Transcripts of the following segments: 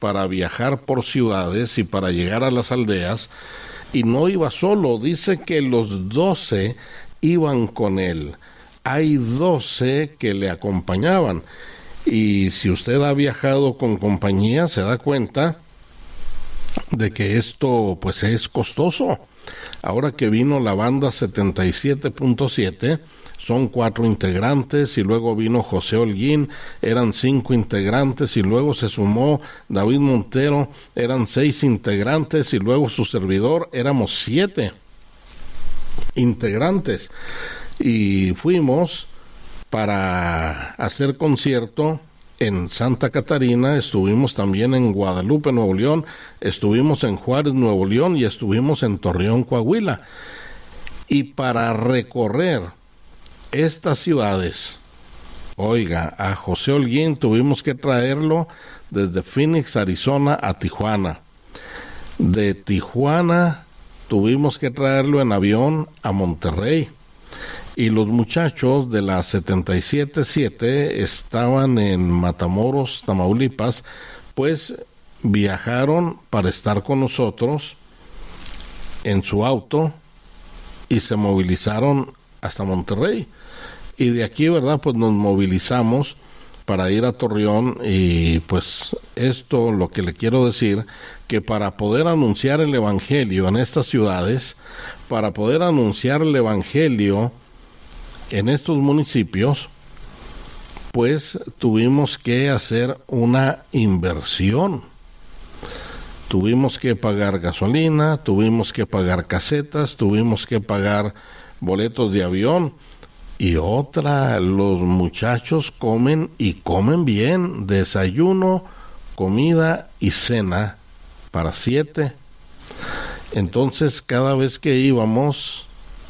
para viajar por ciudades y para llegar a las aldeas, y no iba solo, dice que los 12 iban con él. Hay 12 que le acompañaban, y si usted ha viajado con compañía, se da cuenta de que esto pues es costoso. Ahora que vino la banda 77.7, son 4 integrantes, y luego vino José Holguín, eran 5 integrantes, y luego se sumó David Montero, eran 6 integrantes, y luego su servidor, éramos 7 integrantes, y fuimos para hacer concierto en Santa Catarina, estuvimos también en Guadalupe, Nuevo León, estuvimos en Juárez, Nuevo León, y estuvimos en Torreón, Coahuila. Y para recorrer estas ciudades, oiga, a José Holguín tuvimos que traerlo desde Phoenix, Arizona, a Tijuana. De Tijuana tuvimos que traerlo en avión a Monterrey. Y los muchachos de la 77.7 estaban en Matamoros, Tamaulipas, pues viajaron para estar con nosotros en su auto y se movilizaron hasta Monterrey. Y de aquí, ¿verdad?, pues nos movilizamos para ir a Torreón. Y pues esto, lo que le quiero decir, que para poder anunciar el evangelio en estas ciudades, para poder anunciar el evangelio en estos municipios, pues tuvimos que hacer una inversión. Tuvimos que pagar gasolina, tuvimos que pagar casetas, tuvimos que pagar boletos de avión. Y otra, los muchachos comen y comen bien, desayuno, comida y cena para 7. Entonces, cada vez que íbamos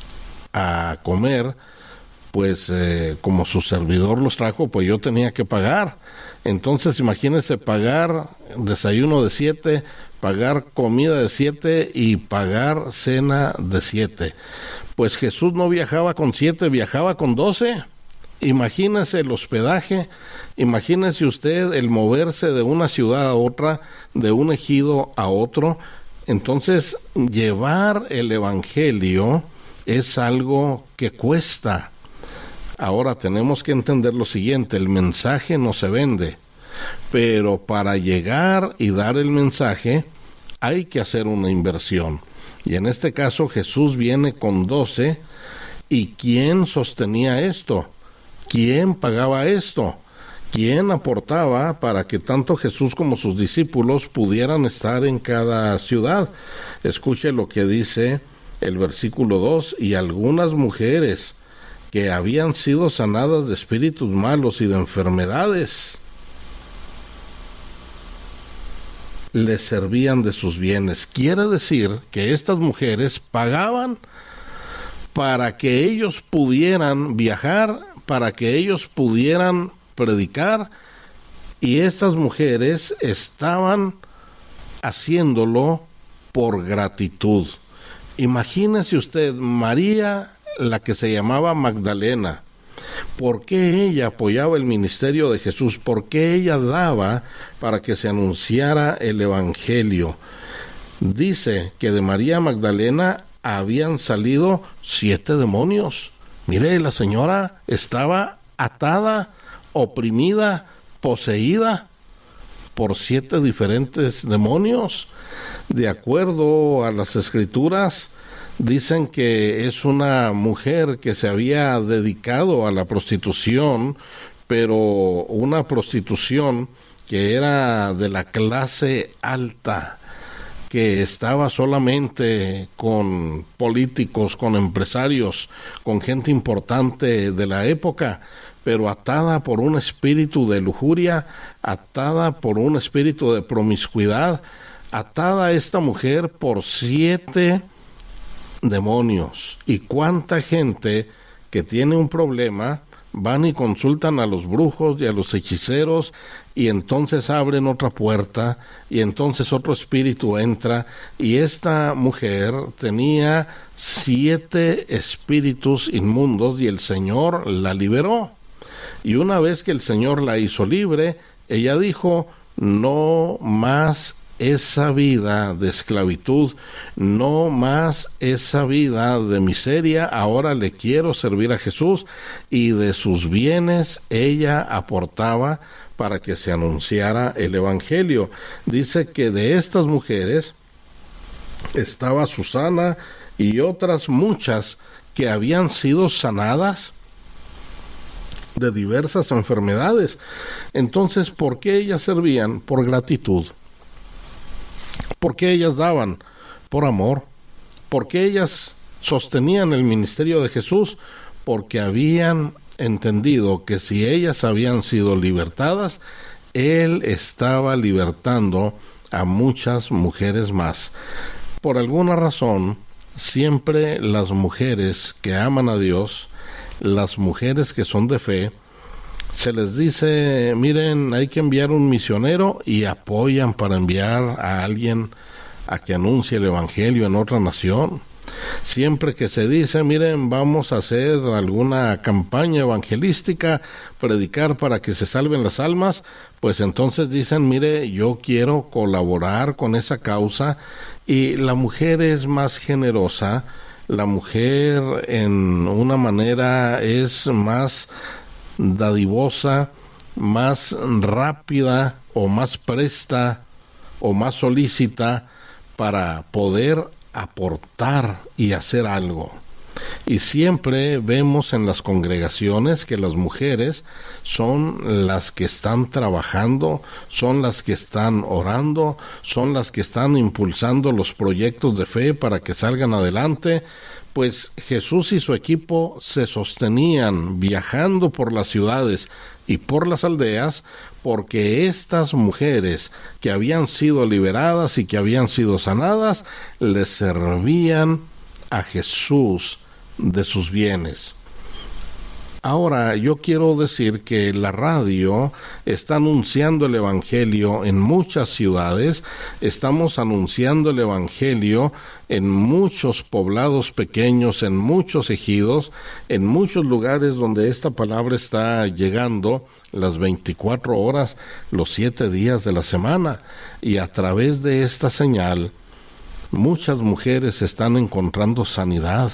a comer, pues como su servidor los trajo, pues yo tenía que pagar. Entonces imagínense, pagar desayuno de 7, pagar comida de 7 y pagar cena de 7. Pues Jesús no viajaba con 7, viajaba con 12. Imagínese el hospedaje, imagínese usted el moverse de una ciudad a otra, de un ejido a otro. Entonces, llevar el evangelio es algo que cuesta. Ahora tenemos que entender lo siguiente: el mensaje no se vende, pero para llegar y dar el mensaje hay que hacer una inversión. Y en este caso Jesús viene con 12, ¿y quién sostenía esto? ¿Quién pagaba esto? ¿Quién aportaba para que tanto Jesús como sus discípulos pudieran estar en cada ciudad? Escuche lo que dice el versículo 2: y algunas mujeres que habían sido sanadas de espíritus malos y de enfermedades, les servían de sus bienes. Quiere decir que estas mujeres pagaban para que ellos pudieran viajar, para que ellos pudieran predicar, y estas mujeres estaban haciéndolo por gratitud. Imagínese usted, María, la que se llamaba Magdalena, ¿por qué ella apoyaba el ministerio de Jesús? ¿Por qué ella daba para que se anunciara el evangelio? Dice que de María Magdalena habían salido 7 demonios. Mire, la señora estaba atada, oprimida, poseída por 7 diferentes demonios. De acuerdo a las escrituras, dicen que es una mujer que se había dedicado a la prostitución, pero una prostitución que era de la clase alta, que estaba solamente con políticos, con empresarios, con gente importante de la época, pero atada por un espíritu de lujuria, atada por un espíritu de promiscuidad, atada esta mujer por 7 demonios. Y cuánta gente que tiene un problema van y consultan a los brujos y a los hechiceros, y entonces abren otra puerta y entonces otro espíritu entra, y esta mujer tenía 7 espíritus inmundos y el Señor la liberó. Y una vez que el Señor la hizo libre, ella dijo: no más esa vida de esclavitud, no más esa vida de miseria, ahora le quiero servir a Jesús, y de sus bienes ella aportaba para que se anunciara el Evangelio. Dice que de estas mujeres estaba Susana y otras muchas que habían sido sanadas de diversas enfermedades. Entonces, ¿por qué ellas servían? Por gratitud. ¿Por qué ellas daban? Por amor. ¿Por qué ellas sostenían el ministerio de Jesús? Porque habían entendido que si ellas habían sido libertadas, Él estaba libertando a muchas mujeres más. Por alguna razón, siempre las mujeres que aman a Dios, las mujeres que son de fe, se les dice, miren, hay que enviar un misionero, y apoyan para enviar a alguien a que anuncie el Evangelio en otra nación. Siempre que se dice, miren, vamos a hacer alguna campaña evangelística, predicar para que se salven las almas, pues entonces dicen, mire, yo quiero colaborar con esa causa. Y la mujer es más generosa, la mujer en una manera es más dadivosa, más rápida o más presta o más solícita para poder aportar y hacer algo. Y siempre vemos en las congregaciones que las mujeres son las que están trabajando, son las que están orando, son las que están impulsando los proyectos de fe para que salgan adelante. Pues Jesús y su equipo se sostenían viajando por las ciudades y por las aldeas, porque estas mujeres que habían sido liberadas y que habían sido sanadas, les servían a Jesús de sus bienes. Ahora, yo quiero decir que la radio está anunciando el Evangelio en muchas ciudades, estamos anunciando el Evangelio en muchos poblados pequeños, en muchos ejidos, en muchos lugares donde esta palabra está llegando las 24 horas, los 7 días de la semana, y a través de esta señal, muchas mujeres están encontrando sanidad.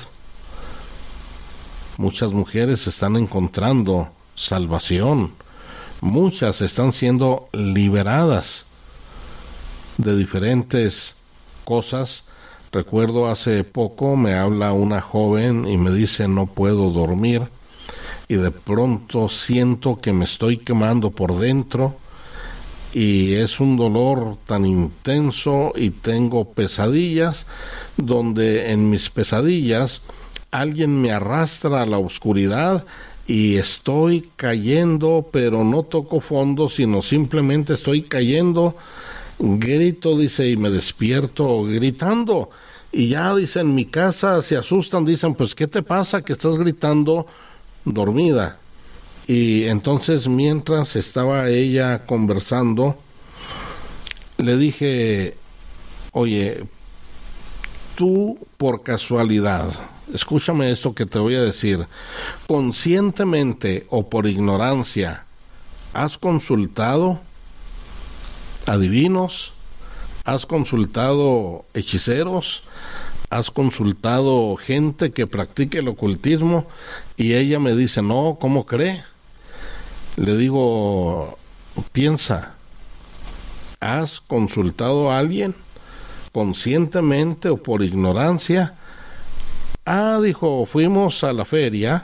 Muchas mujeres están encontrando salvación. Muchas están siendo liberadas de diferentes cosas. Recuerdo hace poco me habla una joven y me dice, no puedo dormir, y de pronto siento que me estoy quemando por dentro, y es un dolor tan intenso, y tengo pesadillas, donde en mis pesadillas alguien me arrastra a la oscuridad y estoy cayendo, pero no toco fondo, sino simplemente estoy cayendo. Grito, dice, y me despierto gritando. Y ya, dice, en mi casa se asustan, dicen, pues, ¿qué te pasa que estás gritando dormida? Y entonces, mientras estaba ella conversando, le dije, oye, tú por casualidad, escúchame esto que te voy a decir, conscientemente o por ignorancia, ¿has consultado adivinos? ¿Has consultado hechiceros? ¿Has consultado gente que practique el ocultismo? Y ella me dice, no, ¿cómo cree? Le digo, piensa, ¿has consultado a alguien conscientemente o por ignorancia? Ah, dijo, fuimos a la feria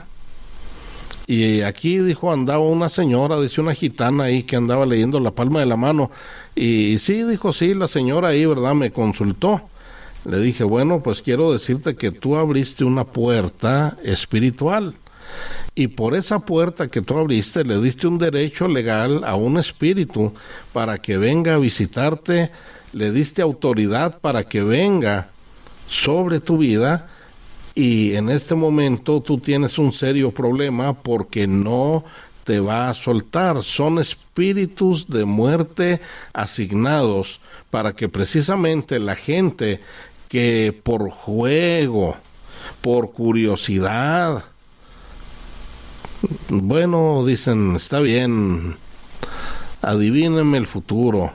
y aquí, dijo, andaba una señora, dice, una gitana ahí que andaba leyendo la palma de la mano, y sí, dijo, sí, la señora ahí, ¿verdad?, me consultó. Le dije, bueno, pues quiero decirte que tú abriste una puerta espiritual, y por esa puerta que tú abriste le diste un derecho legal a un espíritu para que venga a visitarte, le diste autoridad para que venga sobre tu vida, y en este momento tú tienes un serio problema porque no te va a soltar. Son espíritus de muerte asignados para que precisamente la gente que por juego, por curiosidad, bueno, dicen, está bien, adivíneme el futuro.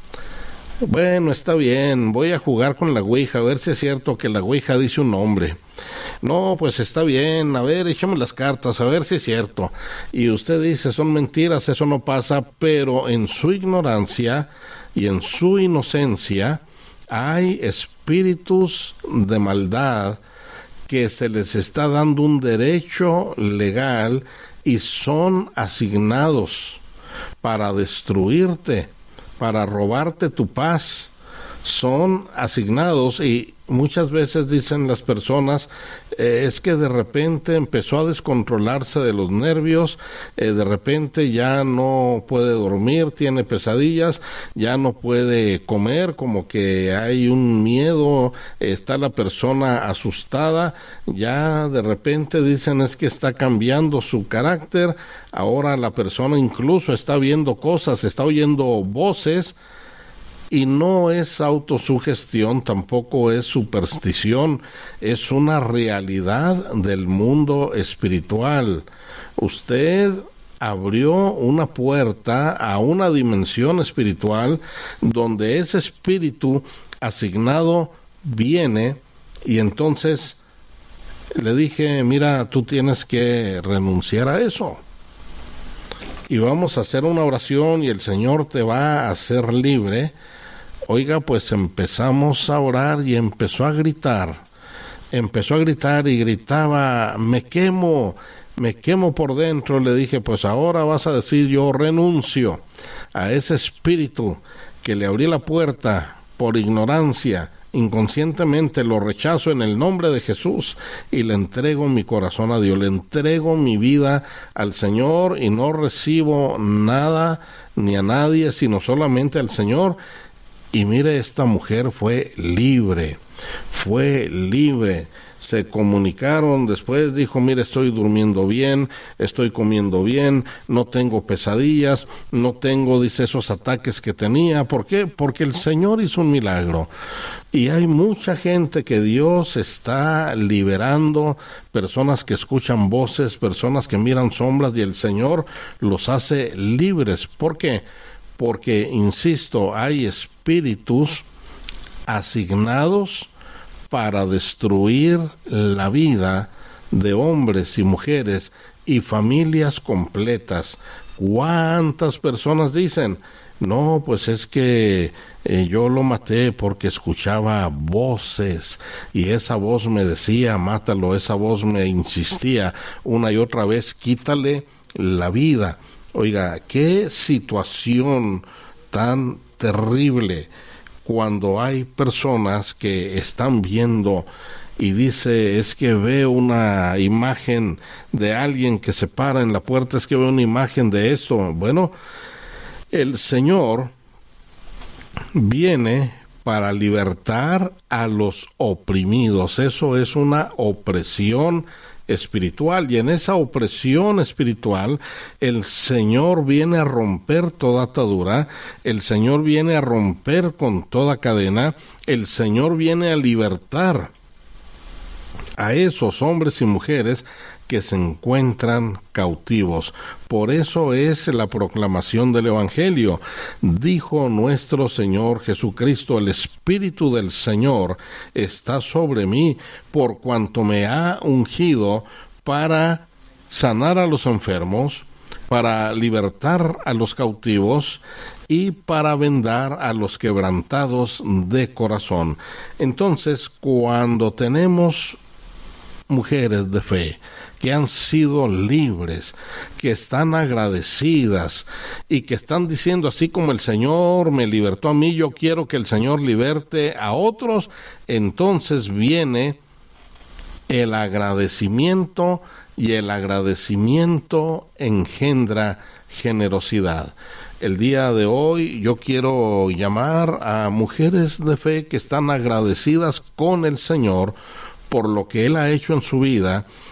Bueno, está bien, voy a jugar con la ouija, a ver si es cierto que la ouija dice un nombre. No, pues está bien, a ver, échame las cartas, a ver si es cierto. Y usted dice, son mentiras, eso no pasa, pero en su ignorancia y en su inocencia hay espíritus de maldad que se les está dando un derecho legal y son asignados para destruirte, para robarte tu paz. Son asignados y muchas veces dicen las personas, es que de repente empezó a descontrolarse de los nervios, de repente ya no puede dormir, tiene pesadillas, ya no puede comer, como que hay un miedo, está la persona asustada, ya de repente dicen es que está cambiando su carácter, ahora la persona incluso está viendo cosas, está oyendo voces. Y no es autosugestión, tampoco es superstición, es una realidad del mundo espiritual. Usted abrió una puerta a una dimensión espiritual donde ese espíritu asignado viene y entonces le dije, mira, tú tienes que renunciar a eso. Y vamos a hacer una oración y el Señor te va a hacer libre. Oiga, pues empezamos a orar y empezó a gritar y gritaba, me quemo por dentro. Le dije, pues ahora vas a decir, yo renuncio a ese espíritu que le abrí la puerta por ignorancia, inconscientemente lo rechazo en el nombre de Jesús y le entrego mi corazón a Dios, le entrego mi vida al Señor y no recibo nada ni a nadie, sino solamente al Señor. Y mire, esta mujer fue libre. Se comunicaron después, dijo, mire, estoy durmiendo bien, estoy comiendo bien, no tengo pesadillas, no tengo, dice, esos ataques que tenía. ¿Por qué? Porque el Señor hizo un milagro. Y hay mucha gente que Dios está liberando, personas que escuchan voces, personas que miran sombras y el Señor los hace libres. ¿Por qué? Porque, insisto, hay espíritus asignados para destruir la vida de hombres y mujeres y familias completas. ¿Cuántas personas dicen? No, pues es que yo lo maté porque escuchaba voces y esa voz me decía, mátalo, esa voz me insistía una y otra vez, quítale la vida. Oiga, qué situación tan terrible cuando hay personas que están viendo y dice, es que veo una imagen de alguien que se para en la puerta, es que veo una imagen de eso. Bueno, el Señor viene para libertar a los oprimidos. Eso es una opresión espiritual, y en esa opresión espiritual el Señor viene a romper toda atadura, el Señor viene a romper con toda cadena, el Señor viene a libertar a esos hombres y mujeres que se encuentran cautivos. Por eso es la proclamación del Evangelio. Dijo nuestro Señor Jesucristo, el Espíritu del Señor está sobre mí, por cuanto me ha ungido para sanar a los enfermos, para libertar a los cautivos y para vendar a los quebrantados de corazón. Entonces, cuando tenemos mujeres de fe que han sido libres, que están agradecidas y que están diciendo, así como el Señor me libertó a mí, yo quiero que el Señor liberte a otros, entonces viene el agradecimiento, y el agradecimiento engendra generosidad. El día de hoy yo quiero llamar a mujeres de fe que están agradecidas con el Señor por lo que Él ha hecho en su vida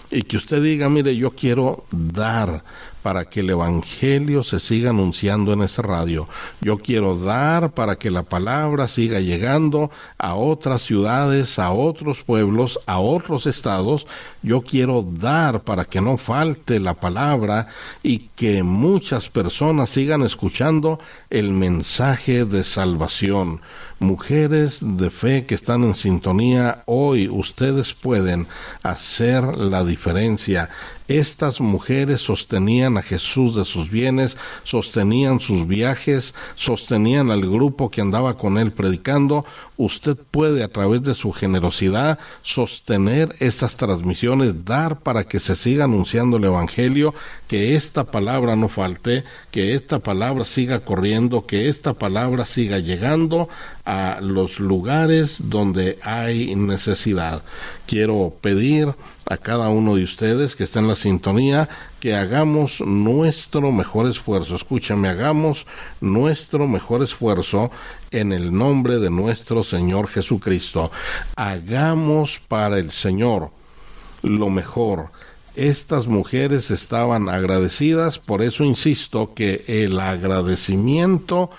y que usted diga, mire, yo quiero dar para que el evangelio se siga anunciando en esta radio. Yo quiero dar para que la palabra siga llegando a otras ciudades, a otros pueblos, a otros estados. Yo quiero dar para que no falte la palabra y que muchas personas sigan escuchando el mensaje de salvación. Mujeres de fe que están en sintonía, hoy ustedes pueden hacer la diferencia. Estas mujeres sostenían a Jesús de sus bienes, sostenían sus viajes, sostenían al grupo que andaba con él predicando. Usted puede, a través de su generosidad, sostener estas transmisiones, dar para que se siga anunciando el evangelio, que esta palabra no falte, que esta palabra siga corriendo, que esta palabra siga llegando a los lugares donde hay necesidad. Quiero pedir a cada uno de ustedes que está en la sintonía que hagamos nuestro mejor esfuerzo. Escúchame, hagamos nuestro mejor esfuerzo en el nombre de nuestro Señor Jesucristo. Hagamos para el Señor lo mejor. Estas mujeres estaban agradecidas, por eso insisto que el agradecimiento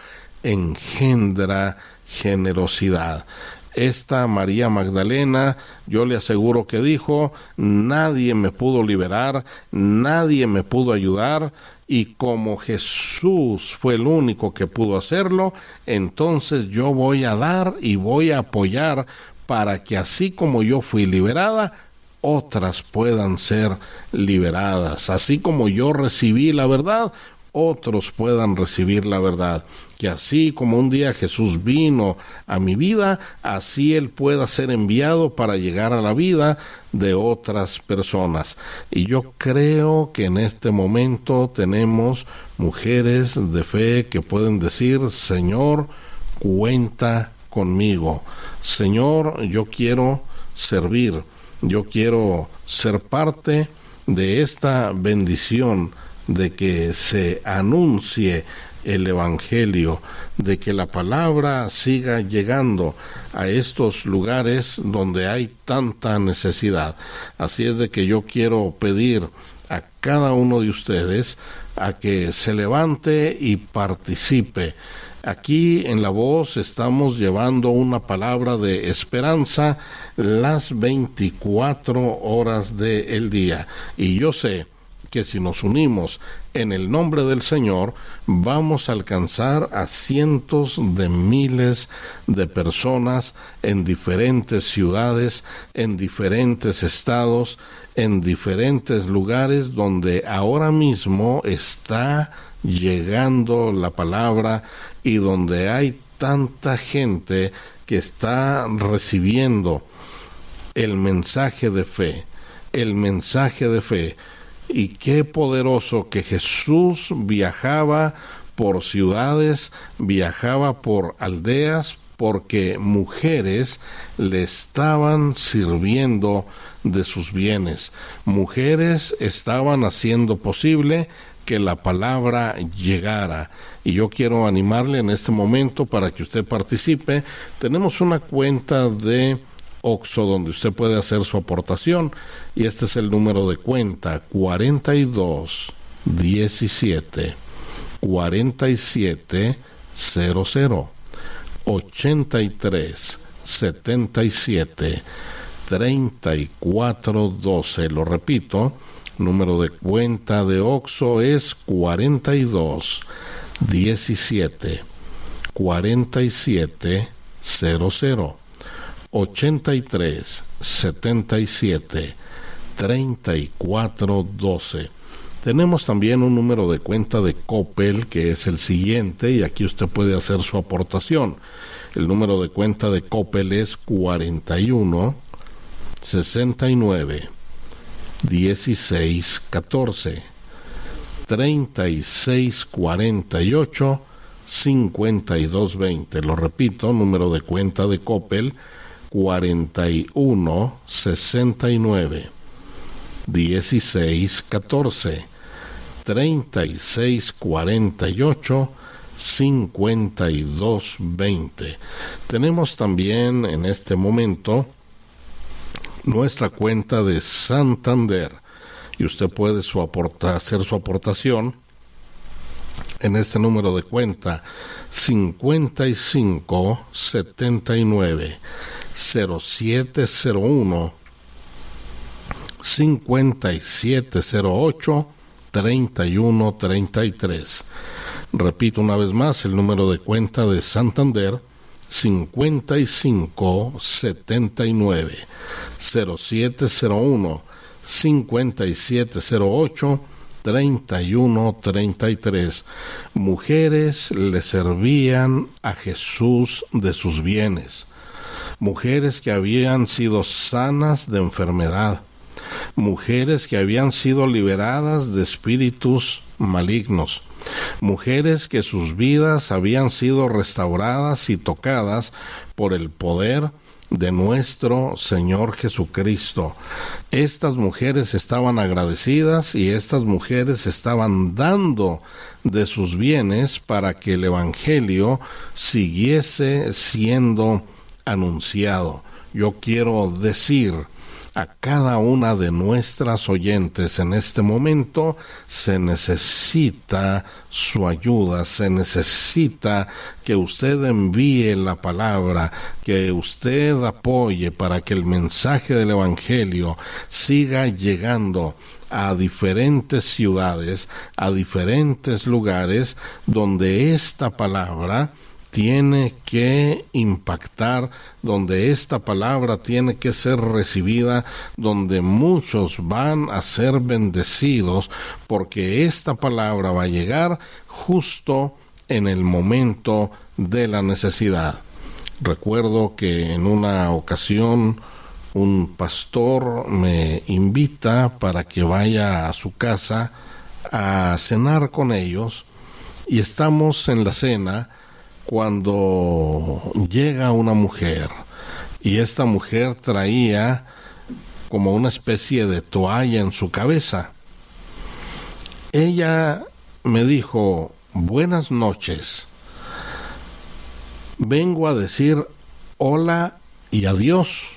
engendra generosidad. Esta María Magdalena, yo le aseguro que dijo, nadie me pudo liberar, nadie me pudo ayudar, y como Jesús fue el único que pudo hacerlo, entonces yo voy a dar y voy a apoyar para que así como yo fui liberada, otras puedan ser liberadas. Así como yo recibí la verdad, otros puedan recibir la verdad. Que así como un día Jesús vino a mi vida, así Él pueda ser enviado para llegar a la vida de otras personas. Y yo creo que en este momento tenemos mujeres de fe que pueden decir, Señor, cuenta conmigo. Señor, yo quiero servir. Yo quiero ser parte de esta bendición de que se anuncie el evangelio, de que la palabra siga llegando a estos lugares donde hay tanta necesidad. Así es de que yo quiero pedir a cada uno de ustedes a que se levante y participe. Aquí en La Voz estamos llevando una palabra de esperanza las 24 horas del día. Y yo sé que si nos unimos en el nombre del Señor, vamos a alcanzar a cientos de miles de personas en diferentes ciudades, en diferentes estados, en diferentes lugares donde ahora mismo está llegando la palabra y donde hay tanta gente que está recibiendo el mensaje de fe, el mensaje de fe. Y qué poderoso que Jesús viajaba por ciudades, viajaba por aldeas, porque mujeres le estaban sirviendo de sus bienes. Mujeres estaban haciendo posible que la palabra llegara. Y yo quiero animarle en este momento para que usted participe. Tenemos una cuenta de Oxxo donde usted puede hacer su aportación, y este es el número de cuenta: 42 17 47 00 83 77 34 12. Lo repito, número de cuenta de Oxxo es 42 17 47 00 83 77 34 12. Tenemos también un número de cuenta de Coppel que es el siguiente, y aquí usted puede hacer su aportación. El número de cuenta de Coppel es 41 69 16 14 36 48 52 20. Lo repito, número de cuenta de Coppel 41 69 16 14 36 48 52 20. Tenemos también en este momento nuestra cuenta de Santander. Y usted puede hacer su aportación en este número de cuenta 5579 0701 5708 3133. Repito una vez más el número de cuenta de Santander: 5579 0701 5708 3133. Mujeres le servían a Jesús de sus bienes. Mujeres que habían sido sanas de enfermedad. Mujeres que habían sido liberadas de espíritus malignos. Mujeres que sus vidas habían sido restauradas y tocadas por el poder de nuestro Señor Jesucristo. Estas mujeres estaban agradecidas y estas mujeres estaban dando de sus bienes para que el Evangelio siguiese siendo anunciado. Yo quiero decir a cada una de nuestras oyentes en este momento, se necesita su ayuda, se necesita que usted envíe la palabra, que usted apoye para que el mensaje del Evangelio siga llegando a diferentes ciudades, a diferentes lugares donde esta palabra tiene que impactar, donde esta palabra tiene que ser recibida, donde muchos van a ser bendecidos, porque esta palabra va a llegar justo en el momento de la necesidad. Recuerdo que en una ocasión un pastor me invita para que vaya a su casa a cenar con ellos, y estamos en la cena cuando llega una mujer, y esta mujer traía como una especie de toalla en su cabeza. Ella me dijo: buenas noches, vengo a decir hola y adiós,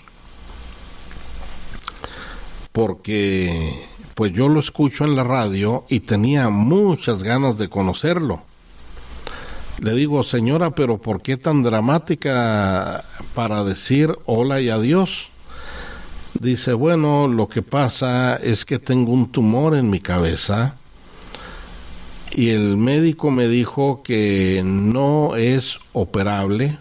porque pues yo lo escucho en la radio y tenía muchas ganas de conocerlo. Le digo: señora, pero ¿por qué tan dramática para decir hola y adiós? Dice: bueno, lo que pasa es que tengo un tumor en mi cabeza y el médico me dijo que no es operable.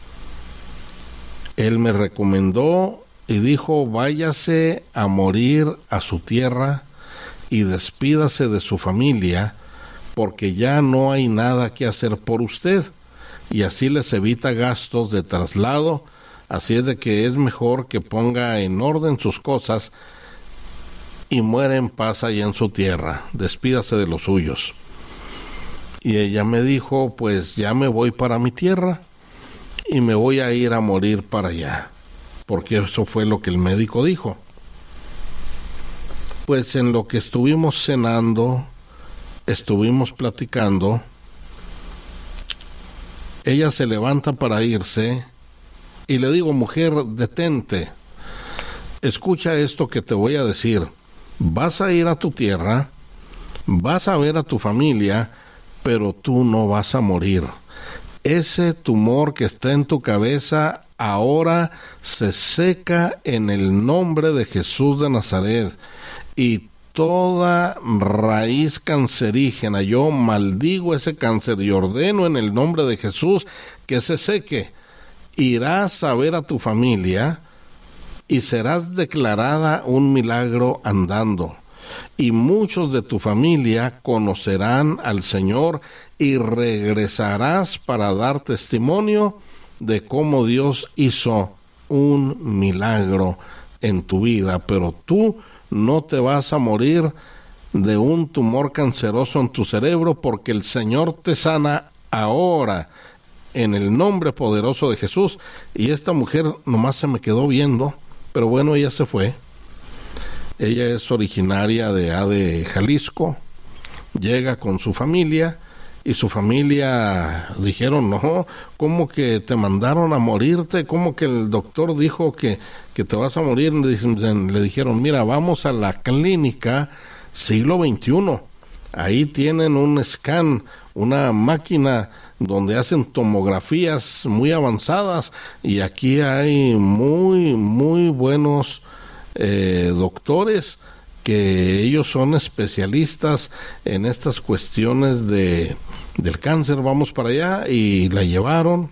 Él me recomendó y dijo: váyase a morir a su tierra y despídase de su familia, porque ya no hay nada que hacer por usted, y así les evita gastos de traslado. Así es de que es mejor que ponga en orden sus cosas y muera en paz allá en su tierra, despídase de los suyos. Y ella me dijo: pues ya me voy para mi tierra y me voy a ir a morir para allá, porque eso fue lo que el médico dijo. Pues en lo que estuvimos cenando, estuvimos platicando, ella se levanta para irse y le digo: mujer, detente, escucha esto que te voy a decir. Vas a ir a tu tierra, vas a ver a tu familia, pero tú no vas a morir. Ese tumor que está en tu cabeza ahora se seca en el nombre de Jesús de Nazaret, y toda raíz cancerígena, yo maldigo ese cáncer y ordeno en el nombre de Jesús que se seque. Irás a ver a tu familia y serás declarada un milagro andando, y muchos de tu familia conocerán al Señor, y regresarás para dar testimonio de cómo Dios hizo un milagro en tu vida. Pero tú no te vas a morir de un tumor canceroso en tu cerebro, porque el Señor te sana ahora en el nombre poderoso de Jesús. Y esta mujer nomás se me quedó viendo, pero bueno, ella se fue. Ella es originaria de Jalisco, llega con su familia y su familia dijeron, no, ¿cómo que te mandaron a morirte? ¿Cómo que el doctor dijo que te vas a morir? Le dijeron, mira, vamos a la clínica siglo XXI. Ahí tienen un scan, una máquina donde hacen tomografías muy avanzadas, y aquí hay muy, muy buenos doctores, que ellos son especialistas en estas cuestiones del cáncer. Vamos para allá, y la llevaron,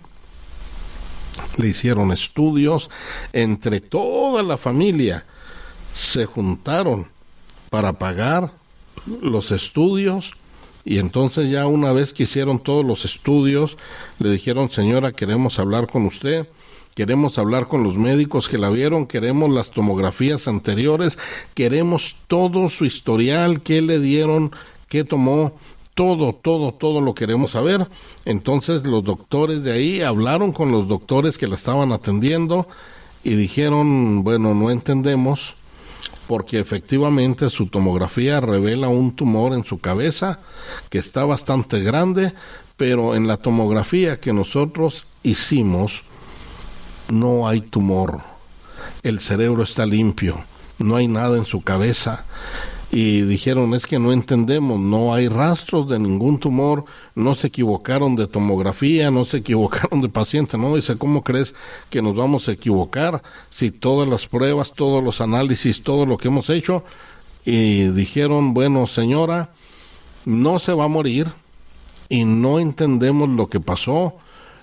le hicieron estudios, entre toda la familia se juntaron para pagar los estudios, y entonces ya una vez que hicieron todos los estudios, le dijeron, señora, queremos hablar con usted, queremos hablar con los médicos que la vieron, queremos las tomografías anteriores, queremos todo su historial, qué le dieron, qué tomó, todo lo queremos saber. Entonces los doctores de ahí hablaron con los doctores que la estaban atendiendo y dijeron, bueno, no entendemos, porque efectivamente su tomografía revela un tumor en su cabeza que está bastante grande, pero en la tomografía que nosotros hicimos no hay tumor, el cerebro está limpio, no hay nada en su cabeza. Y dijeron, es que no entendemos, no hay rastros de ningún tumor, no se equivocaron de tomografía, no se equivocaron de paciente, no, dice, ¿cómo crees que nos vamos a equivocar si todas las pruebas, todos los análisis, todo lo que hemos hecho? Y dijeron, bueno, señora, no se va a morir y no entendemos lo que pasó,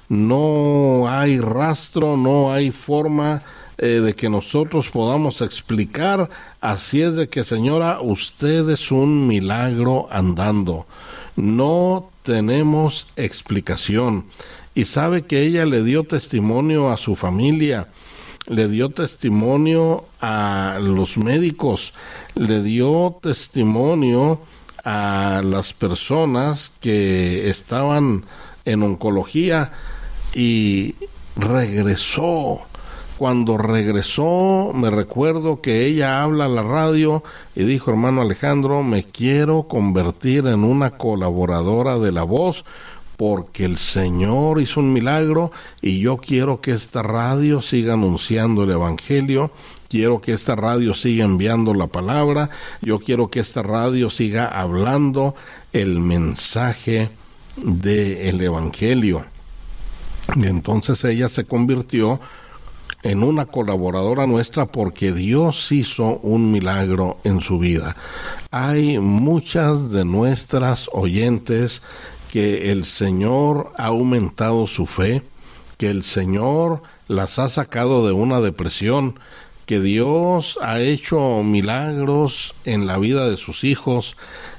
no hay rastro, no hay forma de que nosotros podamos explicar, así es de que, señora, usted es un milagro andando, no tenemos explicación. Y sabe que ella le dio testimonio a su familia, le dio testimonio a los médicos, le dio testimonio a las personas que estaban en oncología, y regresó. Cuando regresó, me recuerdo que ella habla a la radio y dijo, hermano Alejandro, me quiero convertir en una colaboradora de La Voz, porque el Señor hizo un milagro y yo quiero que esta radio siga anunciando el Evangelio, quiero que esta radio siga enviando la palabra, yo quiero que esta radio siga hablando el mensaje del Evangelio. Y entonces ella se convirtió en una colaboradora nuestra, porque Dios hizo un milagro en su vida. Hay muchas de nuestras oyentes que el Señor ha aumentado su fe, que el Señor las ha sacado de una depresión, que Dios ha hecho milagros en la vida de sus hijos,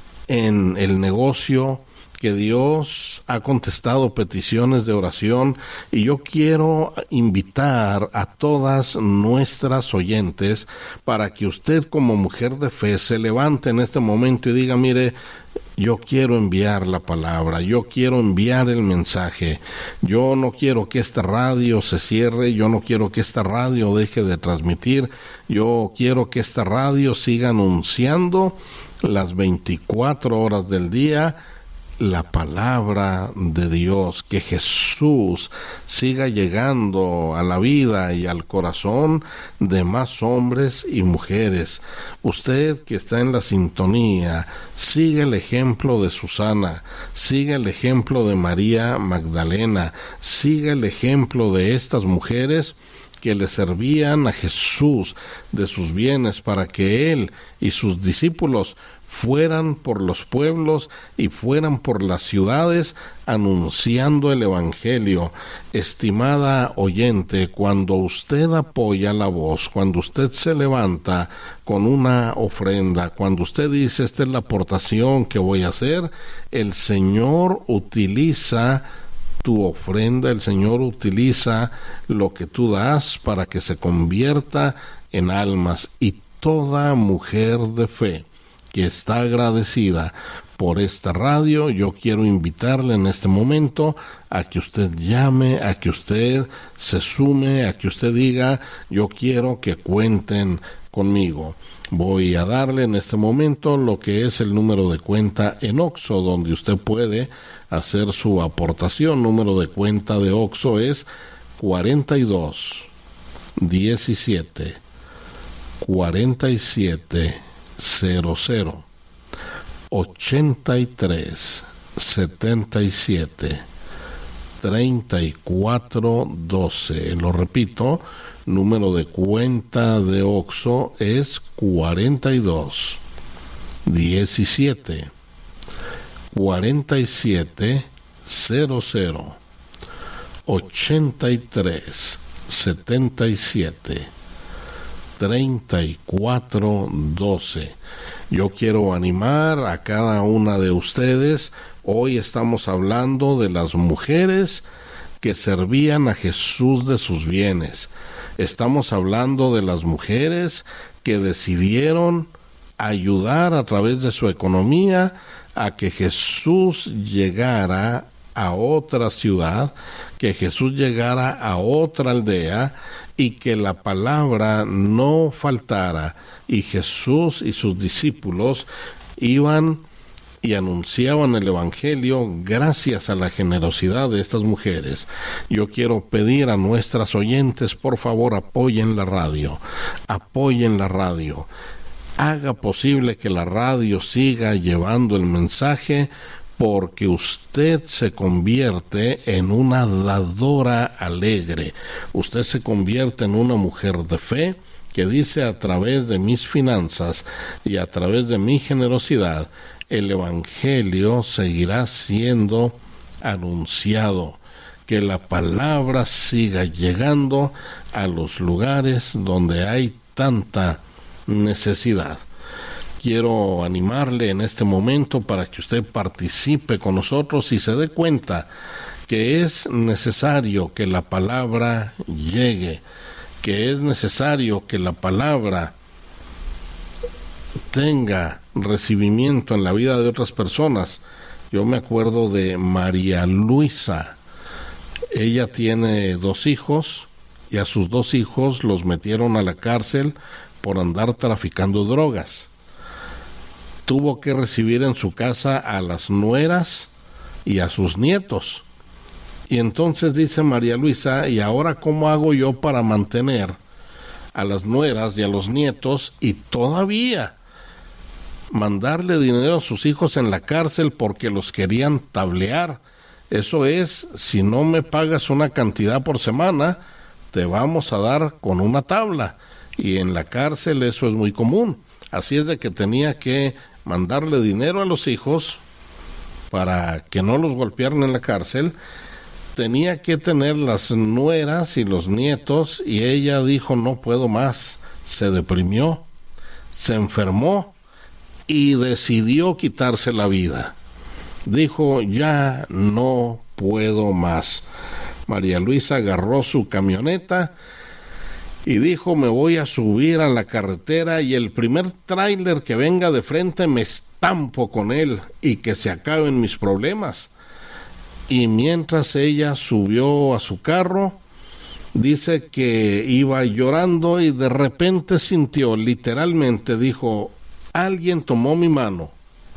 en el negocio, que Dios ha contestado peticiones de oración. Y yo quiero invitar a todas nuestras oyentes para que usted, como mujer de fe, se levante en este momento y diga, mire, yo quiero enviar la palabra, yo quiero enviar el mensaje, yo no quiero que esta radio se cierre, yo no quiero que esta radio deje de transmitir, yo quiero que esta radio siga anunciando las 24 horas del día la palabra de Dios, que Jesús siga llegando a la vida y al corazón de más hombres y mujeres. Usted que está en la sintonía, sigue el ejemplo de Susana, sigue el ejemplo de María Magdalena, sigue el ejemplo de estas mujeres que le servían a Jesús de sus bienes para que Él y sus discípulos fueran por los pueblos y fueran por las ciudades anunciando el Evangelio. Estimada oyente, cuando usted apoya La Voz, cuando usted se levanta con una ofrenda, cuando usted dice, esta es la aportación que voy a hacer, el Señor utiliza tu ofrenda, el Señor utiliza lo que tú das para que se convierta en almas. Y toda mujer de fe que está agradecida por esta radio, yo quiero invitarle en este momento a que usted llame, a que usted se sume, a que usted diga, yo quiero que cuenten conmigo. Voy a darle en este momento lo que es el número de cuenta en OXXO, donde usted puede hacer su aportación. Número de cuenta de OXXO es 42 17 47 00 83 77 34 12. Lo repito, número de cuenta de OXXO es 42 17 47 00 83 77 34 12. Yo quiero animar a cada una de ustedes. Hoy estamos hablando de las mujeres que servían a Jesús de sus bienes. Estamos hablando de las mujeres que decidieron ayudar a través de su economía a que Jesús llegara a otra ciudad, que Jesús llegara a otra aldea y que la palabra no faltara. Y Jesús y sus discípulos iban y anunciaban el Evangelio gracias a la generosidad de estas mujeres. Yo quiero pedir a nuestras oyentes, por favor, apoyen la radio, haga posible que la radio siga llevando el mensaje, porque usted se convierte en una dadora alegre, usted se convierte en una mujer de fe que dice: a través de mis finanzas y a través de mi generosidad, el Evangelio seguirá siendo anunciado, que la palabra siga llegando a los lugares donde hay tanta necesidad. Quiero animarle en este momento para que usted participe con nosotros y se dé cuenta que es necesario que la palabra llegue, que es necesario que la palabra tenga recibimiento en la vida de otras personas. Yo me acuerdo de María Luisa. Ella tiene 2 hijos y a sus 2 hijos los metieron a la cárcel por andar traficando drogas. Tuvo que recibir en su casa a las nueras y a sus nietos. Y entonces dice María Luisa: ¿y ahora cómo hago yo para mantener a las nueras y a los nietos y todavía mandarle dinero a sus hijos en la cárcel porque los querían tablear? Eso es, si no me pagas una cantidad por semana, te vamos a dar con una tabla. Y en la cárcel eso es muy común. Así es de que tenía que mandarle dinero a los hijos para que no los golpearan en la cárcel. Tenía que tener las nueras y los nietos, y ella dijo: no puedo más. Se deprimió, se enfermó y decidió quitarse la vida. Dijo: ya no puedo más. María Luisa agarró su camioneta y dijo: me voy a subir a la carretera y el primer tráiler que venga de frente me estampo con él y que se acaben mis problemas. Y mientras ella subió a su carro, dice que iba llorando y de repente sintió, literalmente dijo: alguien tomó mi mano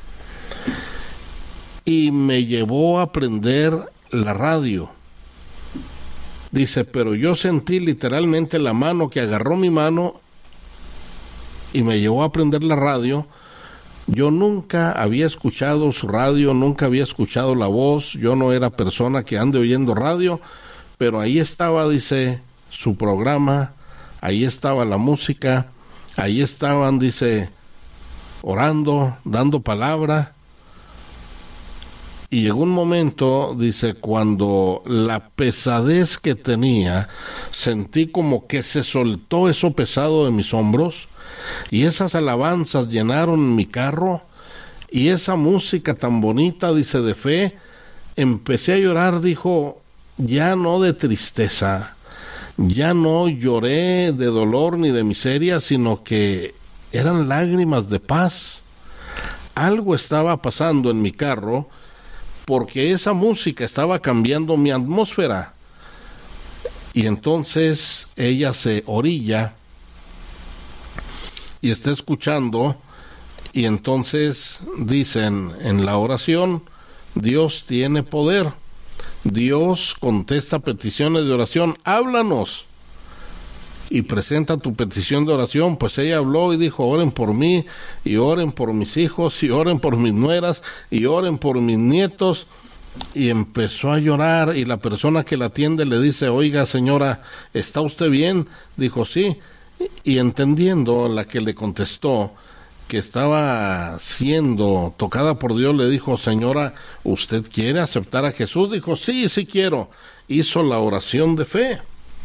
y me llevó a prender la radio. Dice: pero yo sentí literalmente la mano que agarró mi mano y me llevó a prender la radio. Yo nunca había escuchado su radio, nunca había escuchado la voz, yo no era persona que ande oyendo radio, pero ahí estaba, dice, su programa, ahí estaba la música, ahí estaban, dice, orando, dando palabra. Y llegó un momento, dice, cuando la pesadez que tenía, sentí como que se soltó eso pesado de mis hombros, y esas alabanzas llenaron mi carro, y esa música tan bonita, dice, de fe, empecé a llorar, dijo, ya no de tristeza, ya no lloré de dolor ni de miseria, sino que eran lágrimas de paz. Algo estaba pasando en mi carro, porque esa música estaba cambiando mi atmósfera. Y entonces ella se orilla y está escuchando, y entonces dicen en la oración, Dios tiene poder, Dios contesta peticiones de oración, háblanos y presenta tu petición de oración. Pues ella habló y dijo, oren por mí, y oren por mis hijos, y oren por mis nueras, y oren por mis nietos, y empezó a llorar, y la persona que la atiende le dice, oiga señora, ¿está usted bien? Dijo, sí, y entendiendo la que le contestó que estaba siendo tocada por Dios, le dijo, señora, ¿usted quiere aceptar a Jesús? Dijo, sí, sí quiero. Hizo la oración de fe.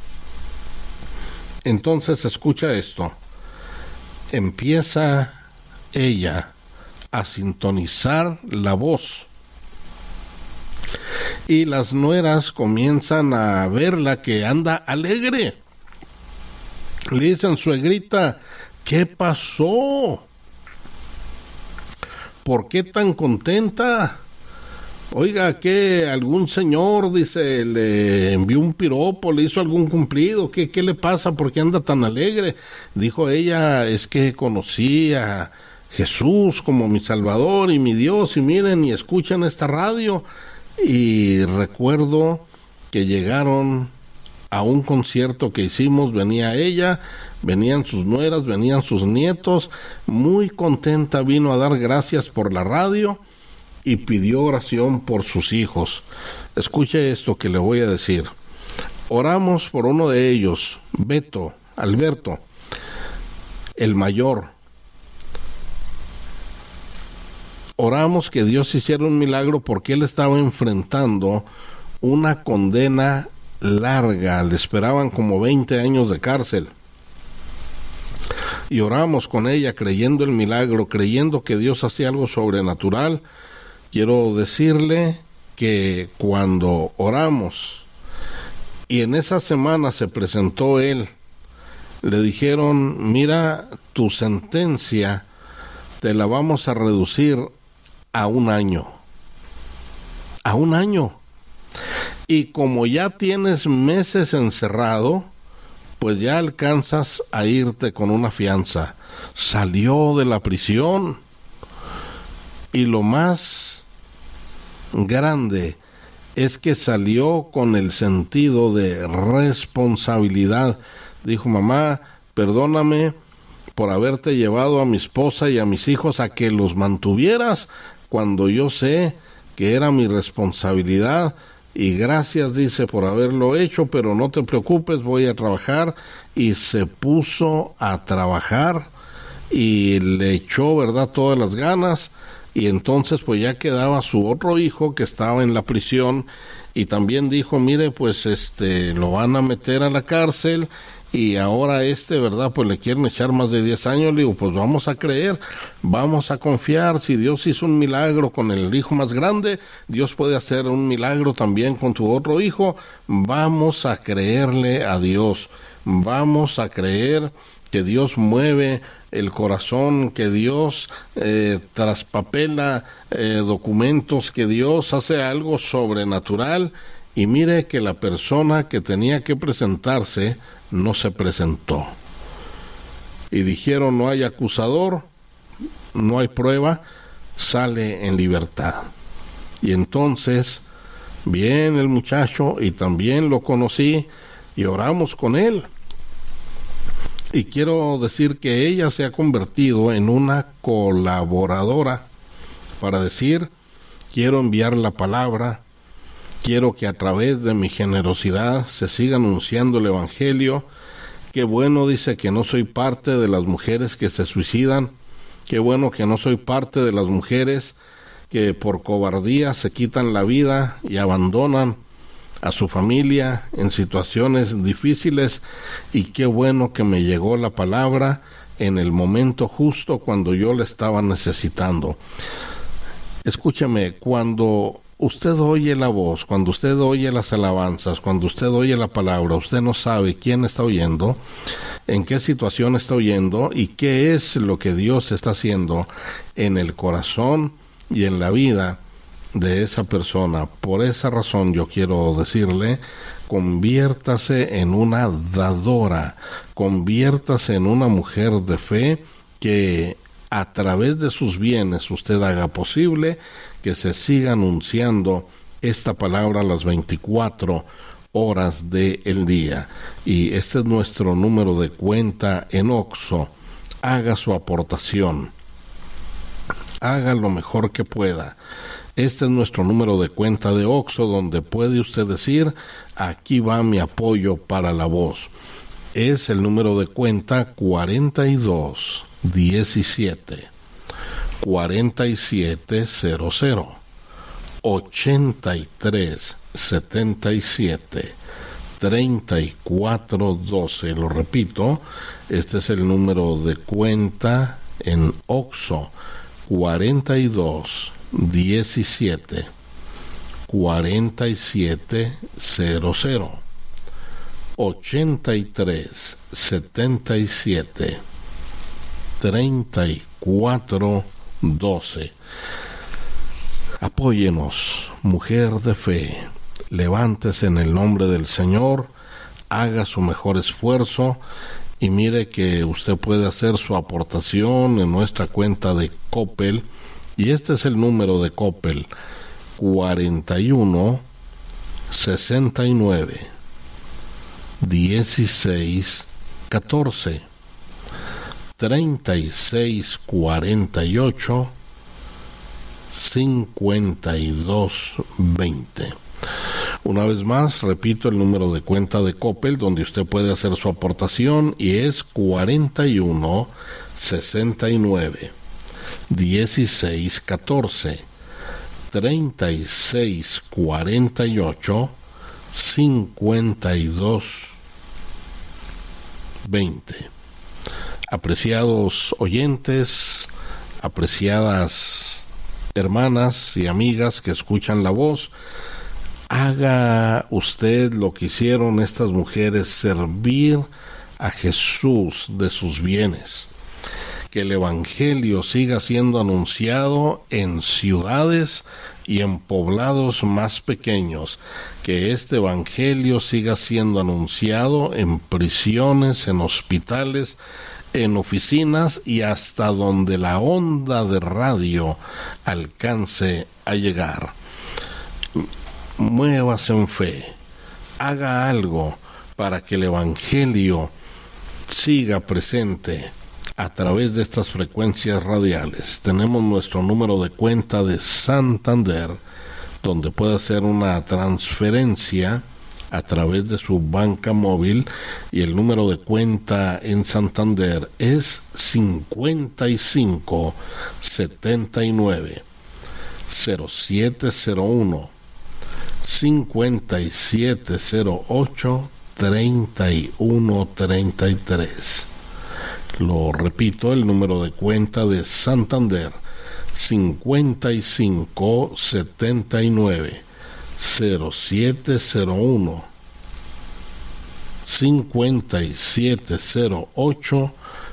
Entonces escucha esto, empieza ella a sintonizar la voz y las nueras comienzan a verla que anda alegre. Le dicen, suegrita, ¿qué pasó? ¿Por qué tan contenta? Oiga, ¿qué? ¿Algún señor, dice, le envió un piropo, le hizo algún cumplido? ¿Qué le pasa? ¿Por qué anda tan alegre? Dijo ella, es que conocí a Jesús como mi Salvador y mi Dios, y miren, y escuchan esta radio. Y recuerdo que llegaron a un concierto que hicimos, venía ella, venían sus nueras, venían sus nietos, muy contenta, vino a dar gracias por la radio y pidió oración por sus hijos. Escuche esto que le voy a decir. Oramos por uno de ellos, Alberto, el mayor. Oramos que Dios hiciera un milagro porque él estaba enfrentando una condena larga, le esperaban como 20 años de cárcel. Y oramos con ella creyendo el milagro, creyendo que Dios hacía algo sobrenatural. Quiero decirle que cuando oramos y en esa semana se presentó él, le dijeron, mira, tu sentencia te la vamos a reducir a 1 año. A 1 año. Y como ya tienes meses encerrado, pues ya alcanzas a irte con una fianza. Salió de la prisión. Y lo más grande es que salió con el sentido de responsabilidad. Dijo, mamá, perdóname por haberte llevado a mi esposa y a mis hijos a que los mantuvieras cuando yo sé que era mi responsabilidad. Y gracias, dice, por haberlo hecho, pero no te preocupes, voy a trabajar. Y se puso a trabajar y le echó, ¿verdad?, todas las ganas. Y entonces pues ya quedaba su otro hijo que estaba en la prisión y también dijo, mire, pues lo van a meter a la cárcel y ahora ¿verdad?, pues le quieren echar más de 10 años. Le digo, pues vamos a creer, vamos a confiar. Si Dios hizo un milagro con el hijo más grande, Dios puede hacer un milagro también con tu otro hijo. Vamos a creerle a Dios, vamos a creer que Dios mueve el corazón, que Dios traspapela documentos, que Dios hace algo sobrenatural. Y mire que la persona que tenía que presentarse no se presentó. Y dijeron, no hay acusador, no hay prueba, sale en libertad. Y entonces viene el muchacho y también lo conocí y oramos con él. Y quiero decir que ella se ha convertido en una colaboradora para decir, quiero enviar la palabra, quiero que a través de mi generosidad se siga anunciando el evangelio. Qué bueno, dice, que no soy parte de las mujeres que se suicidan. Qué bueno que no soy parte de las mujeres que por cobardía se quitan la vida y abandonan a su familia en situaciones difíciles. Y qué bueno que me llegó la palabra en el momento justo cuando yo la estaba necesitando. Escúchame, cuando usted oye la voz, cuando usted oye las alabanzas, cuando usted oye la palabra, usted no sabe quién está oyendo, en qué situación está oyendo y qué es lo que Dios está haciendo en el corazón y en la vida de esa persona. Por esa razón yo quiero decirle, conviértase en una dadora, conviértase en una mujer de fe que a través de sus bienes usted haga posible que se siga anunciando esta palabra a las 24 horas del día. Y este es nuestro número de cuenta en OXXO. Haga su aportación, haga lo mejor que pueda. Este es nuestro número de cuenta de OXXO, donde puede usted decir: aquí va mi apoyo para la voz. Es el número de cuenta 4217 4700 8377 3412. Lo repito, este es el número de cuenta en OXXO: 4217 4700 8377 3412. Apóyenos, mujer de fe. Levántese en el nombre del Señor, haga su mejor esfuerzo y mire que usted puede hacer su aportación en nuestra cuenta de Coppel. Y este es el número de Coppel: 41 69 16 14 36 48 52 20. Una vez más, repito el número de cuenta de Coppel donde usted puede hacer su aportación, y es 41 69 16 14 36 48 52 20. Apreciados oyentes, apreciadas hermanas y amigas que escuchan la voz, haga usted lo que hicieron estas mujeres: servir a Jesús de sus bienes. Que el Evangelio siga siendo anunciado en ciudades y en poblados más pequeños. Que este Evangelio siga siendo anunciado en prisiones, en hospitales, en oficinas y hasta donde la onda de radio alcance a llegar. Muévase en fe, haga algo para que el Evangelio siga presente a través de estas frecuencias radiales. Tenemos nuestro número de cuenta de Santander, donde puede hacer una transferencia a través de su banca móvil, y el número de cuenta en Santander es 55 79 0701 5708 3133. Lo repito, el número de cuenta de Santander: 55 79 0701 5708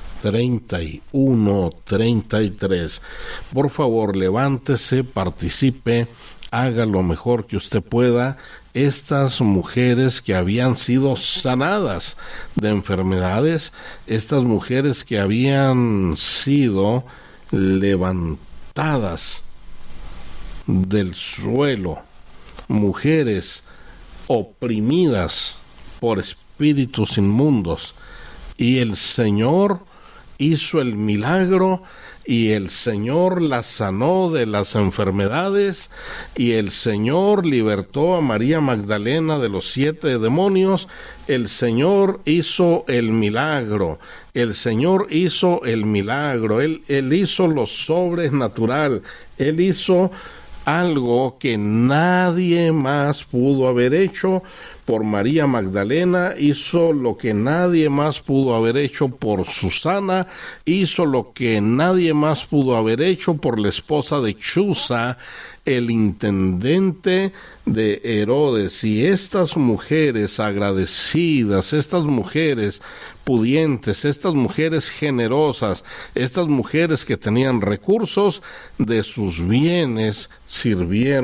3133. Por favor, levántese, participe, haga lo mejor que usted pueda. Estas mujeres que habían sido sanadas de enfermedades, estas mujeres que habían sido levantadas del suelo, mujeres oprimidas por espíritus inmundos, y el Señor hizo el milagro, y el Señor las sanó de las enfermedades, y el Señor libertó a María Magdalena de los 7 demonios. El Señor hizo el milagro, el Señor hizo el milagro, Él hizo lo sobrenatural, Él hizo algo que nadie más pudo haber hecho. Por María Magdalena hizo lo que nadie más pudo haber hecho por Susana, hizo lo que nadie más pudo haber hecho por la esposa de Chuza, el intendente de Herodes. Y estas mujeres agradecidas, estas mujeres pudientes, estas mujeres generosas, estas mujeres que tenían recursos, de sus bienes sirvieron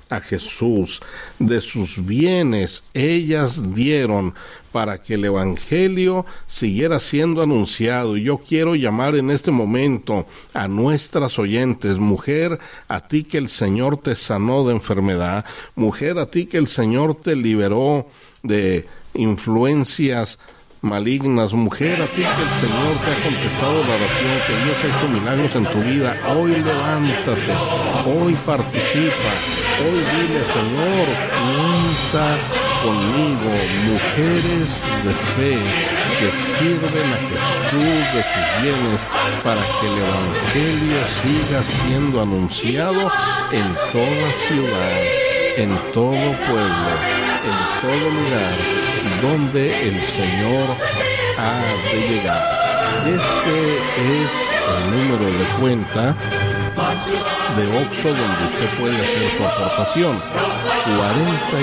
a Jesús, de sus bienes ellas dieron para que el Evangelio siguiera siendo anunciado. Y yo quiero llamar en este momento a nuestras oyentes: mujer, a ti que el Señor te sanó de enfermedad, mujer, a ti que el Señor te liberó de influencias malignas, mujer, a ti que el Señor te ha contestado la oración, que Dios ha hecho milagros en tu vida. Hoy levántate, hoy participa, hoy dile: Señor, cuenta conmigo. Mujeres de fe que sirven a Jesús de sus bienes para que el Evangelio siga siendo anunciado en toda ciudad, en todo pueblo, en todo lugar donde el Señor ha de llegar. Este es el número de cuenta de OXXO donde usted puede hacer su aportación: 40